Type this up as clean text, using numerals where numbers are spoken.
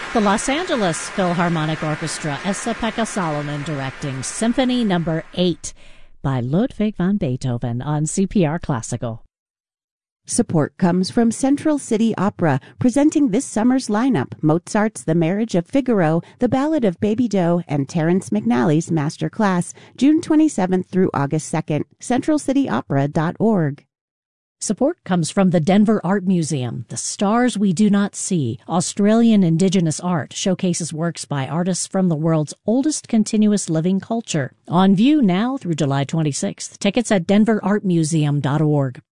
The Los Angeles Philharmonic Orchestra, Esa-Pekka Salonen directing Symphony No. 8 by Ludwig van Beethoven on CPR Classical. Support comes from Central City Opera, presenting this summer's lineup: Mozart's The Marriage of Figaro, The Ballad of Baby Doe, and Terrence McNally's Master Class, June 27th through August 2nd. CentralCityOpera.org. Support comes from the Denver Art Museum. The Stars We Do Not See, Australian Indigenous Art, showcases works by artists from the world's oldest continuous living culture. On view now through July 26th. Tickets at denverartmuseum.org.